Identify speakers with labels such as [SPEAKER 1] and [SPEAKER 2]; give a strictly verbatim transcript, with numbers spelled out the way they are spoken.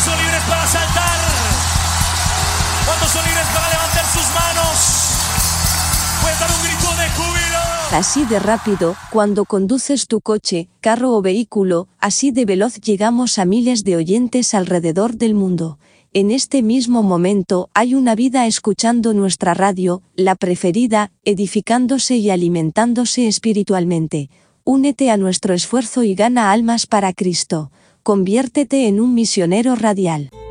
[SPEAKER 1] son libres para saltar? ¿Cuántos son libres para levantar sus manos? ¿Puedes dar un grito de júbilo?
[SPEAKER 2] Así de rápido, cuando conduces tu coche, carro o vehículo, así de veloz llegamos a miles de oyentes alrededor del mundo. En este mismo momento hay una vida escuchando nuestra radio, la preferida, edificándose y alimentándose espiritualmente. Únete a nuestro esfuerzo y gana almas para Cristo. Conviértete en un misionero radial.